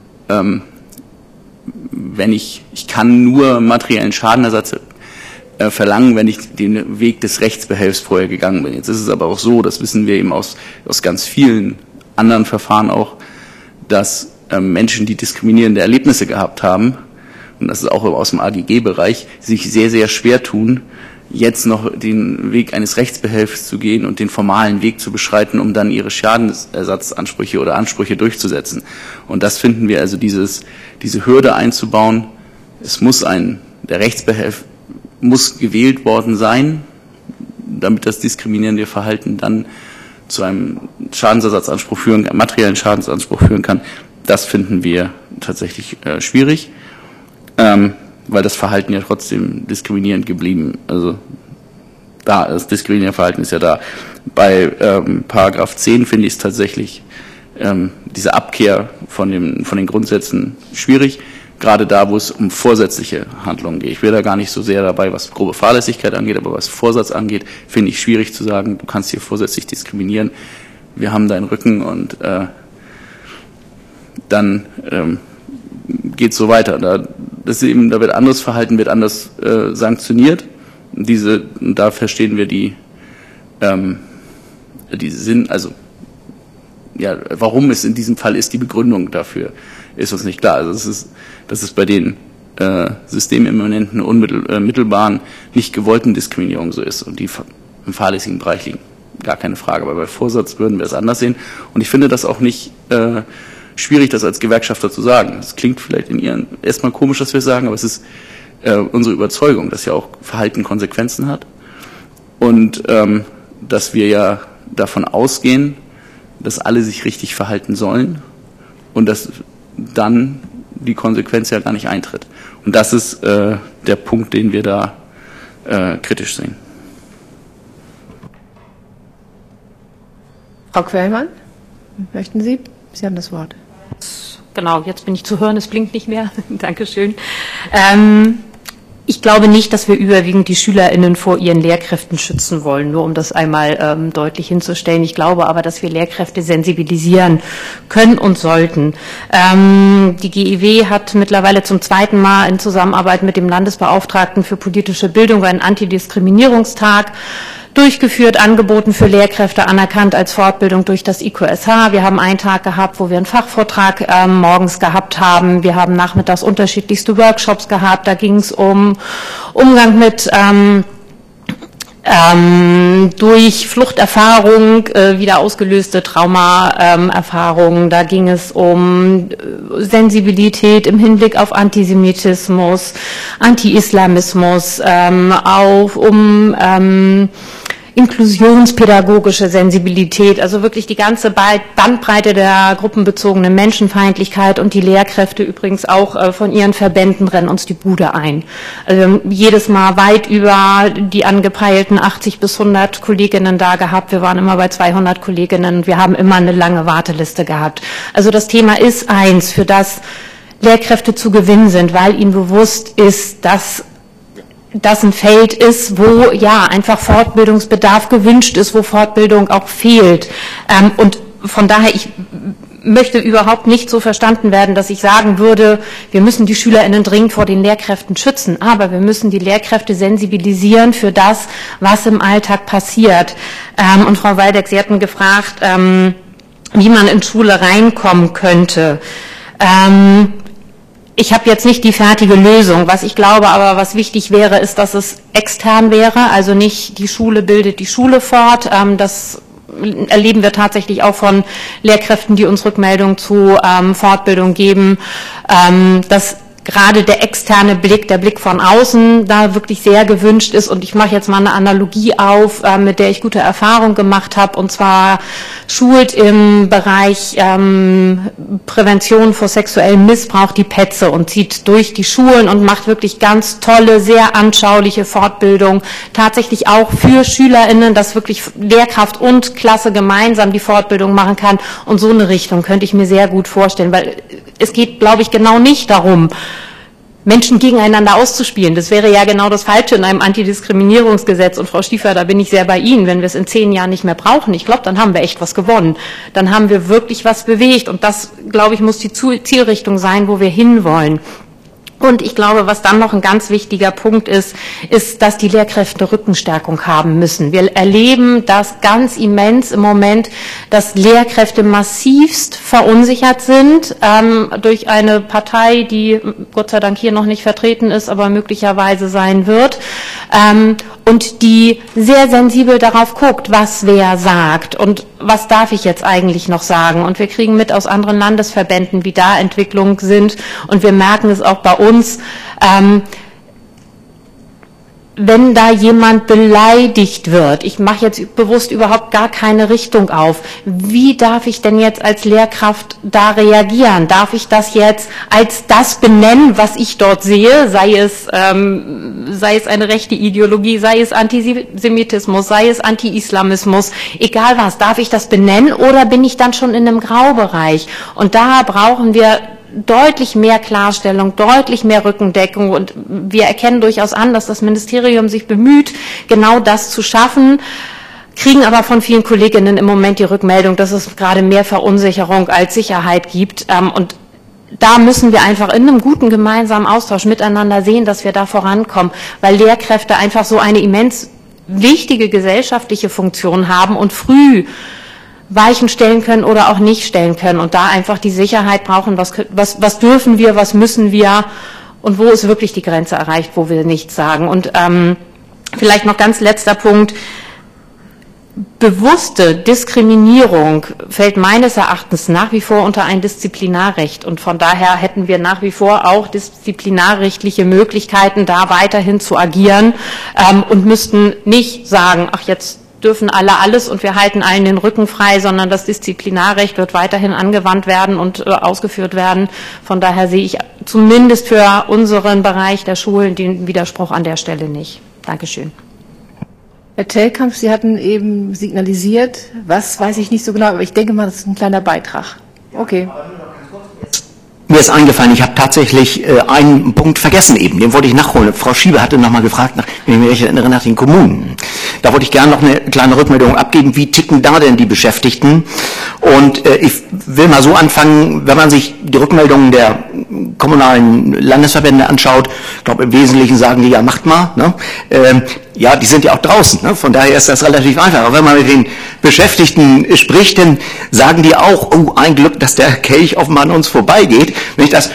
S4: ich kann nur materiellen Schadenersatz verlangen, wenn ich den Weg des Rechtsbehelfs vorher gegangen bin. Jetzt ist es aber auch so, das wissen wir eben aus ganz vielen anderen Verfahren auch, dass Menschen, die diskriminierende Erlebnisse gehabt haben, und das ist auch aus dem AGG-Bereich, sich sehr, sehr schwer tun, jetzt noch den Weg eines Rechtsbehelfs zu gehen und den formalen Weg zu beschreiten, um dann ihre Schadensersatzansprüche oder Ansprüche durchzusetzen. Und das finden wir also, diese Hürde einzubauen. Der Rechtsbehelf muss gewählt worden sein, damit das diskriminierende Verhalten dann zu einem materiellen Schadensanspruch führen kann. Das finden wir tatsächlich schwierig. Weil das Verhalten ja trotzdem diskriminierend geblieben. Also das diskriminierende Verhalten ist ja da. Bei Paragraph 10 finde ich es tatsächlich diese Abkehr von den Grundsätzen schwierig, gerade da, wo es um vorsätzliche Handlungen geht. Ich will da gar nicht so sehr dabei, was grobe Fahrlässigkeit angeht, aber was Vorsatz angeht, finde ich schwierig zu sagen, du kannst hier vorsätzlich diskriminieren, wir haben deinen Rücken und dann geht es so weiter. Da wird anderes Verhalten, wird anders sanktioniert. Da verstehen wir die Sinn, also warum es in diesem Fall ist, die Begründung dafür ist uns nicht klar. Also das ist bei den systemimmanenten, unmittelbaren, nicht gewollten Diskriminierungen so ist und die im fahrlässigen Bereich liegen. Gar keine Frage. Aber bei Vorsatz würden wir es anders sehen. Und ich finde das auch nicht schwierig, das als Gewerkschafter zu sagen. Es klingt vielleicht in Ihren erstmal komisch, dass wir es sagen, aber es ist unsere Überzeugung, dass ja auch Verhalten Konsequenzen hat und dass wir ja davon ausgehen, dass alle sich richtig verhalten sollen und dass dann die Konsequenz ja gar nicht eintritt. Und das ist der Punkt, den wir da kritisch sehen.
S2: Frau Quellmann, möchten Sie? Sie haben das Wort.
S3: Genau, jetzt bin ich zu hören, es blinkt nicht mehr. Dankeschön. Ich glaube nicht, dass wir überwiegend die SchülerInnen vor ihren Lehrkräften schützen wollen, nur um das einmal deutlich hinzustellen. Ich glaube aber, dass wir Lehrkräfte sensibilisieren können und sollten. Die GEW hat mittlerweile zum 2. Mal in Zusammenarbeit mit dem Landesbeauftragten für politische Bildung einen Antidiskriminierungstag durchgeführt, angeboten für Lehrkräfte, anerkannt als Fortbildung durch das IQSH. Wir haben einen Tag gehabt, wo wir einen Fachvortrag morgens gehabt haben. Wir haben nachmittags unterschiedlichste Workshops gehabt. Da ging es um Umgang mit durch Fluchterfahrung wieder ausgelöste Traumaerfahrungen. Da ging es um Sensibilität im Hinblick auf Antisemitismus, Anti-Islamismus, auch um inklusionspädagogische Sensibilität, also wirklich die ganze Bandbreite der gruppenbezogenen Menschenfeindlichkeit, und die Lehrkräfte übrigens auch von ihren Verbänden rennen uns die Bude ein. Also wir haben jedes Mal weit über die angepeilten 80 bis 100 Kolleginnen da gehabt. Wir waren immer bei 200 Kolleginnen und wir haben immer eine lange Warteliste gehabt. Also das Thema ist eins, für das Lehrkräfte zu gewinnen sind, weil ihnen bewusst ist, dass das ein Feld ist, wo ja einfach Fortbildungsbedarf gewünscht ist, wo Fortbildung auch fehlt. Und von daher, ich möchte überhaupt nicht so verstanden werden, dass ich sagen würde, wir müssen die SchülerInnen dringend vor den Lehrkräften schützen, aber wir müssen die Lehrkräfte sensibilisieren für das, was im Alltag passiert. Und Frau Waldeck, Sie hatten gefragt, wie man in Schule reinkommen könnte. Ich habe jetzt nicht die fertige Lösung. Was ich glaube aber, was wichtig wäre, ist, dass es extern wäre, also nicht die Schule bildet die Schule fort. Das erleben wir tatsächlich auch von Lehrkräften, die uns Rückmeldung zu Fortbildung geben, dass gerade der externe Blick, der Blick von außen, da wirklich sehr gewünscht ist. Und ich mache jetzt mal eine Analogie auf, mit der ich gute Erfahrung gemacht habe, und zwar schult im Bereich Prävention vor sexuellem Missbrauch die Petze und zieht durch die Schulen und macht wirklich ganz tolle, sehr anschauliche Fortbildung, tatsächlich auch für SchülerInnen, dass wirklich Lehrkraft und Klasse gemeinsam die Fortbildung machen kann. Und so eine Richtung könnte ich mir sehr gut vorstellen, weil es geht, glaube ich, genau nicht darum, Menschen gegeneinander auszuspielen. Das wäre ja genau das Falsche in einem Antidiskriminierungsgesetz. Und Frau Stiefel, da bin ich sehr bei Ihnen. Wenn wir es in 10 Jahren nicht mehr brauchen, ich glaube, dann haben wir echt was gewonnen. Dann haben wir wirklich was bewegt. Und das, glaube ich, muss die Zielrichtung sein, wo wir hinwollen. Und ich glaube, was dann noch ein ganz wichtiger Punkt ist, dass die Lehrkräfte Rückenstärkung haben müssen. Wir erleben das ganz immens im Moment, dass Lehrkräfte massivst verunsichert sind durch eine Partei, die Gott sei Dank hier noch nicht vertreten ist, aber möglicherweise sein wird, und die sehr sensibel darauf guckt, was wer sagt und was darf ich jetzt eigentlich noch sagen. Und wir kriegen mit aus anderen Landesverbänden, wie da Entwicklungen sind, und wir merken es auch bei uns, wenn da jemand beleidigt wird, ich mache jetzt bewusst überhaupt gar keine Richtung auf, wie darf ich denn jetzt als Lehrkraft da reagieren? Darf ich das jetzt als das benennen, was ich dort sehe, sei es eine rechte Ideologie, sei es Antisemitismus, sei es Anti-Islamismus, egal was, darf ich das benennen oder bin ich dann schon in einem Graubereich? Und da brauchen wir deutlich mehr Klarstellung, deutlich mehr Rückendeckung, und wir erkennen durchaus an, dass das Ministerium sich bemüht, genau das zu schaffen, kriegen aber von vielen Kolleginnen im Moment die Rückmeldung, dass es gerade mehr Verunsicherung als Sicherheit gibt, und da müssen wir einfach in einem guten gemeinsamen Austausch miteinander sehen, dass wir da vorankommen, weil Lehrkräfte einfach so eine immens wichtige gesellschaftliche Funktion haben und früh Weichen stellen können oder auch nicht stellen können und da einfach die Sicherheit brauchen, was dürfen wir, was müssen wir und wo ist wirklich die Grenze erreicht, wo wir nichts sagen. Und vielleicht noch ganz letzter Punkt: Bewusste Diskriminierung fällt meines Erachtens nach wie vor unter ein Disziplinarrecht, und von daher hätten wir nach wie vor auch disziplinarrechtliche Möglichkeiten, da weiterhin zu agieren, und müssten nicht sagen, ach, jetzt dürfen alle alles und wir halten allen den Rücken frei, sondern das Disziplinarrecht wird weiterhin angewandt werden und ausgeführt werden. Von daher sehe ich zumindest für unseren Bereich der Schulen den Widerspruch an der Stelle nicht. Dankeschön.
S2: Herr Telkamp, Sie hatten eben signalisiert, was weiß ich nicht so genau, aber ich denke mal, das ist ein kleiner Beitrag. Okay.
S1: Mir ist eingefallen, ich habe tatsächlich einen Punkt vergessen eben, den wollte ich nachholen. Frau Schiebe hatte nochmal gefragt, wenn ich mich recht erinnere, nach den Kommunen. Da wollte ich gerne noch eine kleine Rückmeldung abgeben, wie ticken da denn die Beschäftigten? Und ich will mal so anfangen, wenn man sich die Rückmeldungen der kommunalen Landesverbände anschaut, ich glaube im Wesentlichen sagen die, ja macht mal, ne? Ja, die sind ja auch draußen, ne? Von daher ist das relativ einfach. Aber wenn man mit den Beschäftigten spricht, dann sagen die auch, oh, ein Glück, dass der Kelch offenbar an uns vorbeigeht. Nicht, das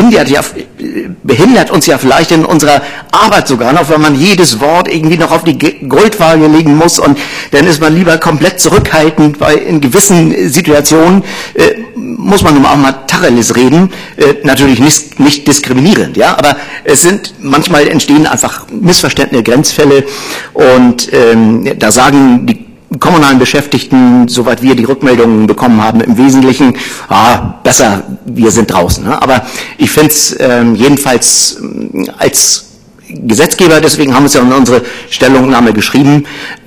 S1: behindert uns ja vielleicht in unserer Arbeit sogar noch, wenn man jedes Wort irgendwie noch auf die Goldwaage legen muss, und dann ist man lieber komplett zurückhaltend, weil in gewissen Situationen muss man nun auch mal Tacheles reden, natürlich nicht diskriminierend, ja, aber manchmal entstehen einfach missverständliche Grenzfälle, und da sagen die kommunalen Beschäftigten, soweit wir die Rückmeldungen bekommen haben, im Wesentlichen, besser, wir sind draußen. Ne? Aber ich finde es jedenfalls als Gesetzgeber, deswegen haben wir es ja in unsere Stellungnahme geschrieben,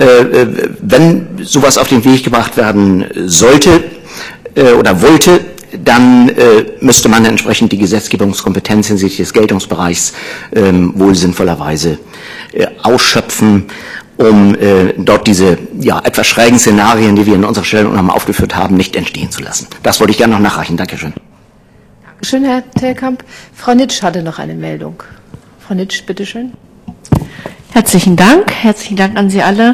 S1: wenn sowas auf den Weg gebracht werden sollte oder wollte, dann müsste man entsprechend die Gesetzgebungskompetenz hinsichtlich des Geltungsbereichs wohl sinnvollerweise ausschöpfen, um dort diese etwas schrägen Szenarien, die wir in unserer Stellungnahme aufgeführt haben, nicht entstehen zu lassen. Das wollte ich gerne noch nachreichen. Dankeschön.
S2: Dankeschön, Herr Telkamp. Frau Nitsch hatte noch eine Meldung. Frau Nitsch, bitteschön.
S7: Herzlichen Dank an Sie alle.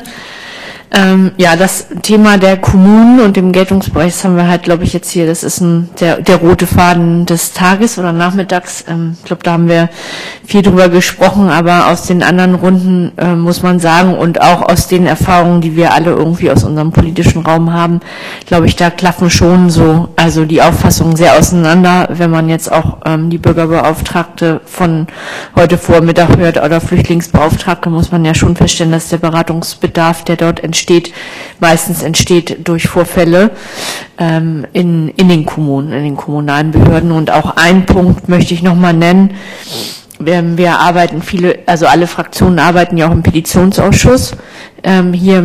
S7: Das Thema der Kommunen und dem Geltungsbereich, das haben wir halt, glaube ich, jetzt hier, das ist der rote Faden des Tages oder Nachmittags. Ich glaube, da haben wir viel drüber gesprochen, aber aus den anderen Runden muss man sagen, und auch aus den Erfahrungen, die wir alle irgendwie aus unserem politischen Raum haben, glaube ich, da klaffen schon so, also die Auffassungen sehr auseinander, wenn man jetzt auch die Bürgerbeauftragte von heute Vormittag hört oder Flüchtlingsbeauftragte, muss man ja schon feststellen, dass der Beratungsbedarf, der dort meistens entsteht durch Vorfälle in den Kommunen, in den kommunalen Behörden. Und auch einen Punkt möchte ich noch mal nennen. Wir arbeiten alle Fraktionen arbeiten ja auch im Petitionsausschuss hier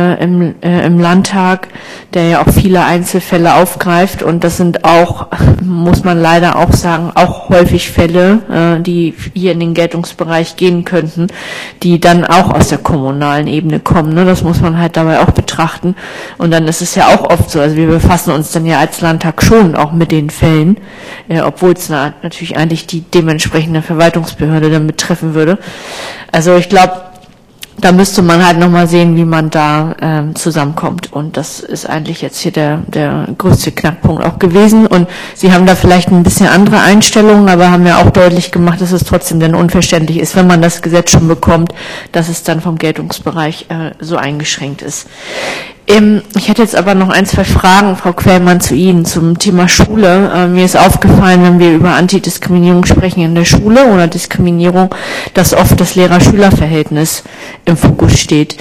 S7: im Landtag, der ja auch viele Einzelfälle aufgreift, und das sind auch, muss man leider auch sagen, auch häufig Fälle, die hier in den Geltungsbereich gehen könnten, die dann auch aus der kommunalen Ebene kommen. Ne? Das muss man halt dabei auch betrachten, und dann ist es ja auch oft so, also wir befassen uns dann ja als Landtag schon auch mit den Fällen, obwohl es natürlich eigentlich die dementsprechende Verwaltungsbehörde dann betreffen würde. Also ich glaube, da müsste man halt nochmal sehen, wie man da zusammenkommt. Und das ist eigentlich jetzt hier der größte Knackpunkt auch gewesen. Und Sie haben da vielleicht ein bisschen andere Einstellungen, aber haben ja auch deutlich gemacht, dass es trotzdem dann unverständlich ist, wenn man das Gesetz schon bekommt, dass es dann vom Geltungsbereich so eingeschränkt ist. Ich hätte jetzt aber noch 1, 2 Fragen, Frau Quellmann, zu Ihnen zum Thema Schule. Mir ist aufgefallen, wenn wir über Antidiskriminierung sprechen in der Schule oder Diskriminierung, dass oft das Lehrer-Schüler-Verhältnis im Fokus steht.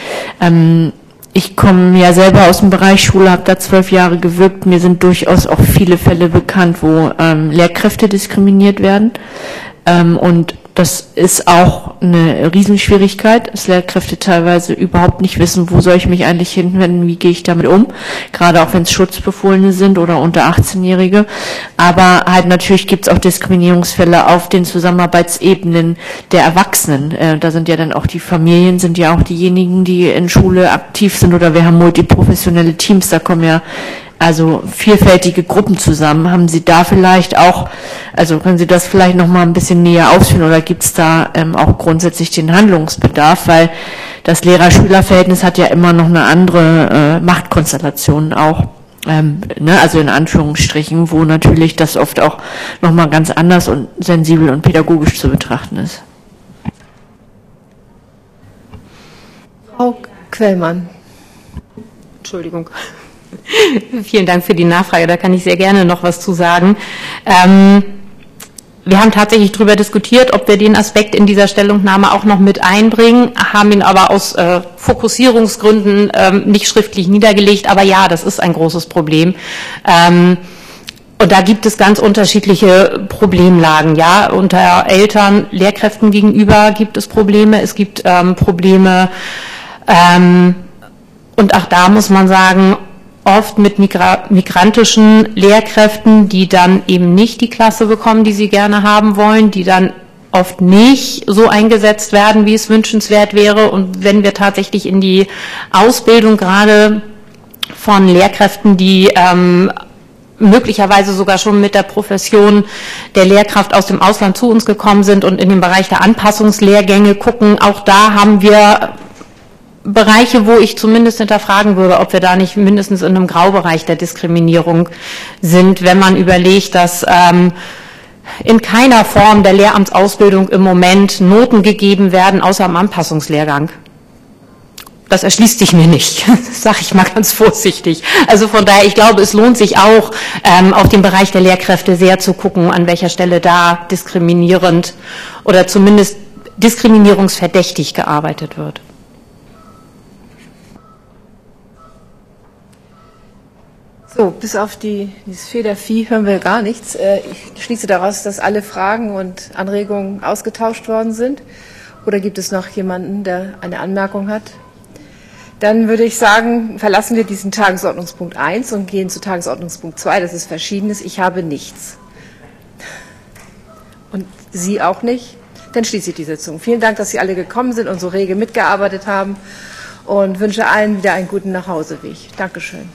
S7: Ich komme ja selber aus dem Bereich Schule, habe da 12 Jahre gewirkt. Mir sind durchaus auch viele Fälle bekannt, wo Lehrkräfte diskriminiert werden. Und das ist auch eine Riesenschwierigkeit, dass Lehrkräfte teilweise überhaupt nicht wissen, wo soll ich mich eigentlich hinwenden, wie gehe ich damit um, gerade auch wenn es Schutzbefohlene sind oder unter 18-Jährige. Aber halt natürlich gibt es auch Diskriminierungsfälle auf den Zusammenarbeitsebenen der Erwachsenen. Da sind ja dann auch die Familien, sind ja auch diejenigen, die in Schule aktiv sind, oder wir haben multiprofessionelle Teams, da kommen ja also vielfältige Gruppen zusammen. Haben Sie da vielleicht auch, also können Sie das vielleicht noch mal ein bisschen näher ausführen, oder gibt es da auch grundsätzlich den Handlungsbedarf, weil das Lehrer-Schüler-Verhältnis hat ja immer noch eine andere Machtkonstellation auch, also in Anführungsstrichen, wo natürlich das oft auch noch mal ganz anders und sensibel und pädagogisch zu betrachten ist.
S2: Frau Quellmann.
S3: Entschuldigung. Vielen Dank für die Nachfrage, da kann ich sehr gerne noch was zu sagen. Wir haben tatsächlich darüber diskutiert, ob wir den Aspekt in dieser Stellungnahme auch noch mit einbringen, haben ihn aber aus Fokussierungsgründen nicht schriftlich niedergelegt. Aber ja, das ist ein großes Problem. Und da gibt es ganz unterschiedliche Problemlagen. Ja, unter Eltern, Lehrkräften gegenüber gibt es Probleme. Es gibt Probleme, und auch da muss man sagen, oft mit migrantischen Lehrkräften, die dann eben nicht die Klasse bekommen, die sie gerne haben wollen, die dann oft nicht so eingesetzt werden, wie es wünschenswert wäre. Und wenn wir tatsächlich in die Ausbildung gerade von Lehrkräften, die möglicherweise sogar schon mit der Profession der Lehrkraft aus dem Ausland zu uns gekommen sind und in den Bereich der Anpassungslehrgänge gucken, auch da haben wir Bereiche, wo ich zumindest hinterfragen würde, ob wir da nicht mindestens in einem Graubereich der Diskriminierung sind, wenn man überlegt, dass in keiner Form der Lehramtsausbildung im Moment Noten gegeben werden, außer im Anpassungslehrgang. Das erschließt sich mir nicht, das sage ich mal ganz vorsichtig. Also von daher, ich glaube, es lohnt sich auch, auf den Bereich der Lehrkräfte sehr zu gucken, an welcher Stelle da diskriminierend oder zumindest diskriminierungsverdächtig gearbeitet wird.
S2: So, bis auf dieses Federvieh hören wir gar nichts. Ich schließe daraus, dass alle Fragen und Anregungen ausgetauscht worden sind. Oder gibt es noch jemanden, der eine Anmerkung hat? Dann würde ich sagen, verlassen wir diesen Tagesordnungspunkt 1 und gehen zu Tagesordnungspunkt 2. Das ist Verschiedenes. Ich habe nichts. Und Sie auch nicht? Dann schließe ich die Sitzung. Vielen Dank, dass Sie alle gekommen sind und so rege mitgearbeitet haben und wünsche allen wieder einen guten Nachhauseweg. Dankeschön.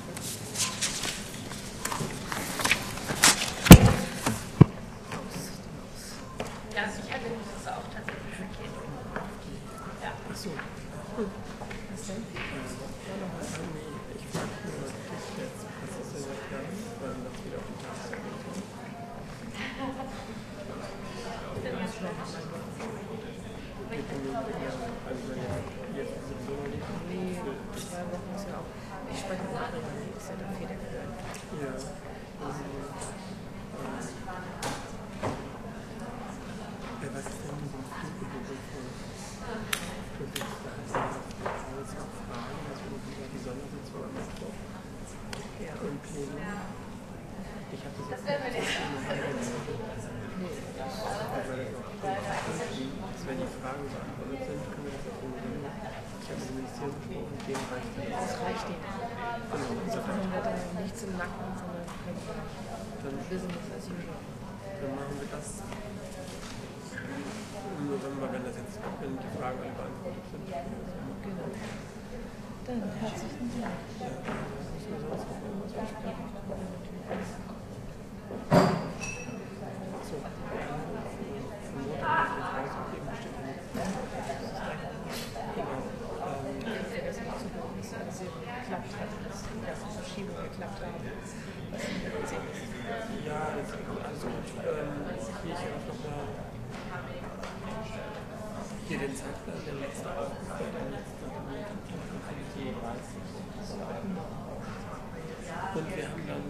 S8: Und wir haben dann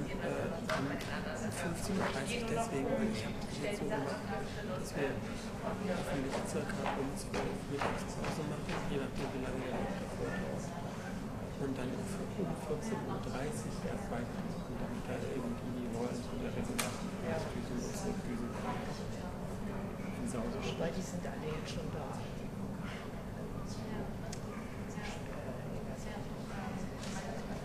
S8: 15.30 Uhr deswegen, ich habe das jetzt so gemacht, dass wir hoffentlich circa um 12 Uhr Mittagspause machen, je nachdem wie lange der davor dauert. Und dann um 14.30 Uhr erst weitermachen, damit da eben die Rollen von der regulären Düsen und Zurückdüsen ins Hause stehen.
S2: Weil die sind alle jetzt schon da.